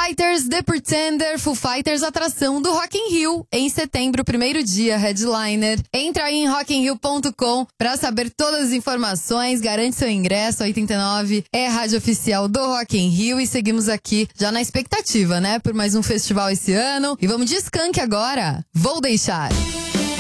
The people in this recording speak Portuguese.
Fighters, The Pretender, Foo Fighters, atração do Rock in Rio, em setembro, primeiro dia, headliner. Entra aí em rockinrio.com pra saber todas as informações, garante seu ingresso, 89 é a rádio oficial do Rock in Rio e seguimos aqui já na expectativa, né, por mais um festival esse ano. E vamos de Skank agora, Vou Deixar.